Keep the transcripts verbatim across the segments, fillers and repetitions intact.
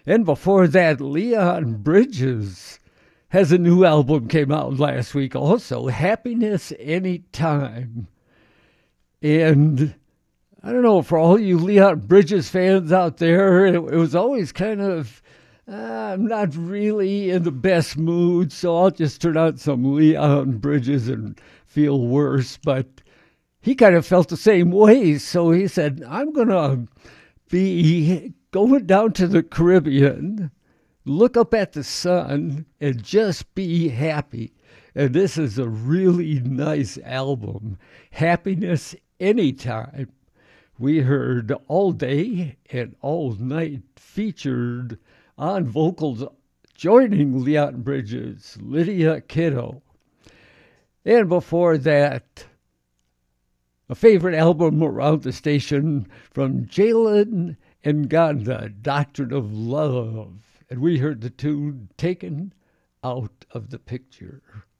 And before that, Leon Bridges has a new album came out last week also, Happiness Anytime. And I don't know, for all you Leon Bridges fans out there, it, it was always kind of, uh, I'm not really in the best mood, so I'll just turn on some Leon Bridges and feel worse. But he kind of felt the same way, so he said, I'm going to be going down to the Caribbean, look up at the sun, and just be happy. And this is a really nice album, Happiness Anytime. We heard All Day and All Night featured on vocals joining Leon Bridges, Lydia Kiddo. And before that, a favorite album around the station from Jalen and Ganda, Doctrine of Love. And we heard the tune Taken Out of the Picture.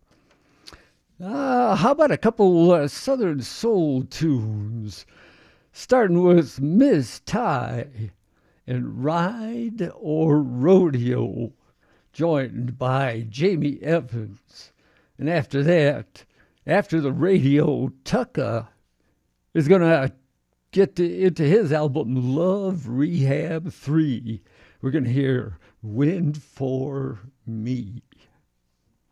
Uh, how about a couple uh, Southern Soul tunes? Starting with Miz Ty and Ride or Rodeo, joined by Jamie Evans. And after that, after the radio, Tucka is going to get to, into his album Love Rehab three. We're going to hear Wind for Me.